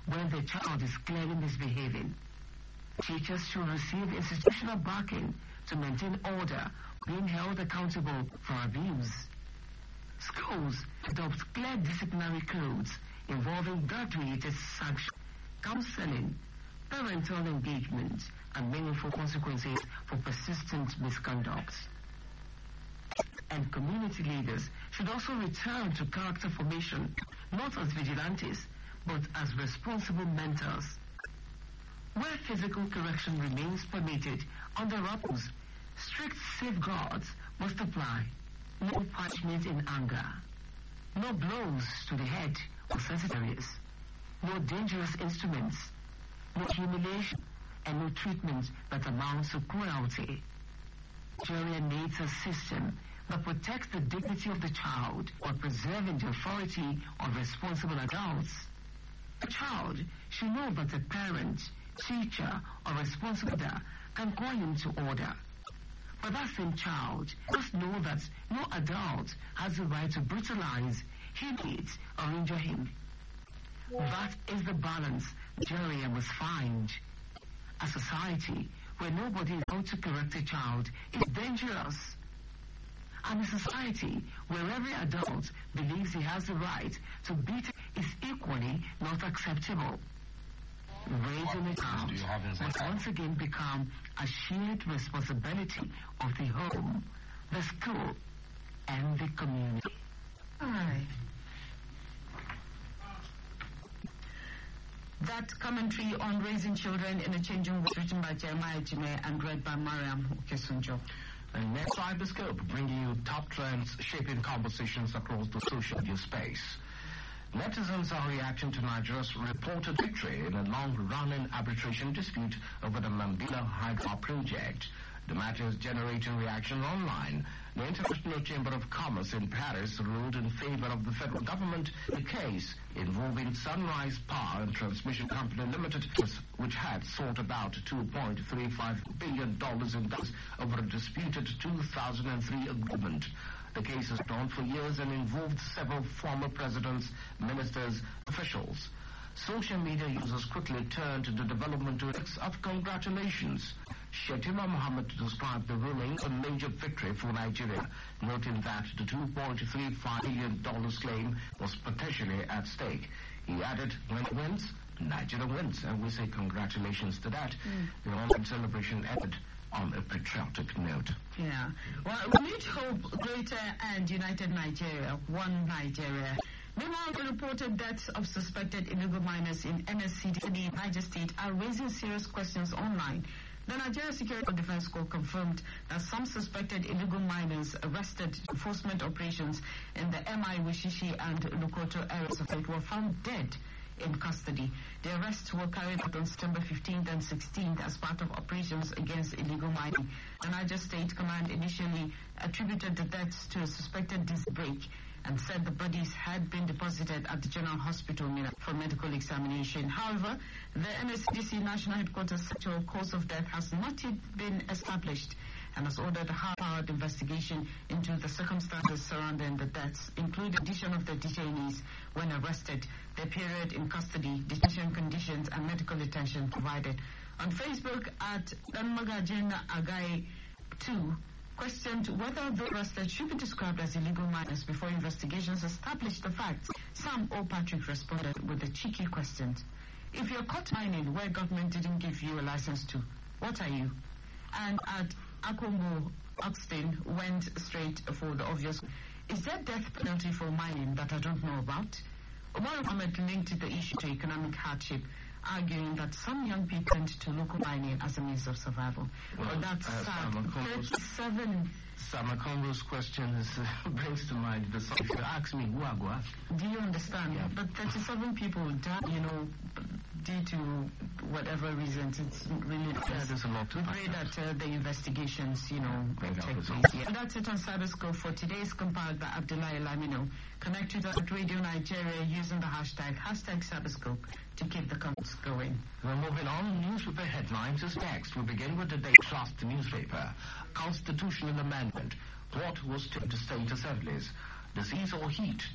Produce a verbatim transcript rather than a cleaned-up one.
when the child is clearly misbehaving. Teachers should receive institutional backing to maintain order, being held accountable for abuse. Schools adopt clear disciplinary codes involving graduated sanction, counseling, parental engagement, and meaningful consequences for persistent misconduct. And community leaders should also return to character formation, not as vigilantes, but as responsible mentors. Where physical correction remains permitted under rules, strict safeguards must apply. No punishment in anger, no blows to the head or sensitive areas, no dangerous instruments, no humiliation, and no treatment that amounts to cruelty. Nigeria needs a system that protects the dignity of the child while preserving the authority of responsible adults. A child should know that a parent, teacher, or responsible leader can call him to order. But that same child must know that no adult has the right to brutalize, humiliate, or injure him. That is the balance Nigeria must find. A society where nobody is allowed to correct a child is dangerous. And a society where every adult believes he has the right to beat is equally not acceptable. Raising a child must once again become a shared responsibility of the home, the school, and the community. All right. That commentary on raising children in a changing world, written by Jeremiah Jime and read by Mariam Okesunjo. And next, Cyberscope, bringing you top trends shaping conversations across the social media space. Netizens are reacting to Nigeria's reported victory in a long-running arbitration dispute over the Mambila Hydro project. The matter is generating reaction online. The International Chamber of Commerce in Paris ruled in favor of the federal government in a case involving Sunrise Power and Transmission Company Limited, which had sought about two point three five billion dollars in damages over a disputed two thousand three agreement. The case has gone on for years and involved several former presidents, ministers, officials. Social media users quickly turned to the development to acts of congratulations. Shetima Mohammed described the ruling a major victory for Nigeria, noting that the two point three five billion dollars claim was potentially at stake. He added, when it wins, Nigeria wins, and we say congratulations to that. Mm. The online celebration ended on a patriotic note. Yeah. Well, we need hope, greater and united Nigeria, one Nigeria. Meanwhile, the reported deaths of suspected illegal miners in N S C D, Niger State, are raising serious questions online. The Nigeria Security and Defense Corps confirmed that some suspected illegal miners arrested enforcement operations in the M I Wishishi and Lukoto areas of it were found dead in custody. The arrests were carried out on September fifteenth and sixteenth as part of operations against illegal mining. The Niger State Command initially attributed the deaths to a suspected disc break and said the bodies had been deposited at the General Hospital for medical examination. However, the N S C D C National Headquarters actual cause of death has not yet been established and has ordered a high-powered investigation into the circumstances surrounding the deaths, including the addition of the detainees when arrested, their period in custody, detention conditions, and medical attention provided. On Facebook, at Danmagajin Agai two, questioned whether the arrested should be described as illegal miners before investigations established the facts. Sam O'Patrick responded with a cheeky question. If you're caught mining where government didn't give you a license to, what are you? And at Akomo Oxton went straight for the obvious. Is there death penalty for mining that I don't know about? Omar Mohammed linked the issue to economic hardship, arguing that some young people tend to local mining as a means of survival. Well, well that's uh, sad. thirty-seven Samakongo's question is, uh, brings to mind the song. If you ask me, who I go ask? Do you understand? Yeah. But thirty-seven people died, you know, due to whatever reasons. It's really yeah, there's a lot to We pray that uh, the investigations, you know, Bring take place. Yeah. And that's it on Cyberscope for today. It's compiled by Abdullah Lamino. Connect with us at Radio Nigeria using the hashtag, hashtag Cyberscope to keep the comments going. We're moving on. Newspaper headlines is next. We begin with the Day Trust newspaper. Constitutional amendment. What was to the state assemblies? Disease or heat?